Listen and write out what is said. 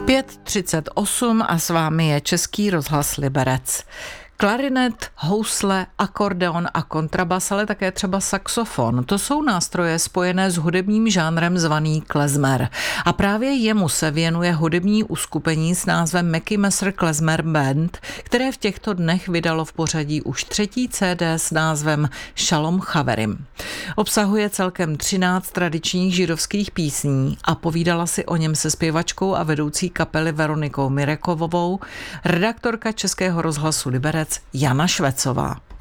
5:38 a s vámi je Český rozhlas Liberec. Klarinet, housle, akordeon a kontrabas, ale také třeba saxofon. To jsou nástroje spojené s hudebním žánrem zvaný klezmer. A právě jemu se věnuje hudební uskupení s názvem Mackie Messer Klezmer Band, které v těchto dnech vydalo v pořadí už 3. CD s názvem Shalom Chaverim. Obsahuje celkem 13 tradičních židovských písní a povídala si o něm se zpěvačkou a vedoucí kapely Veronikou Mirekovovou redaktorka Českého rozhlasu Liberec Jana Švecová.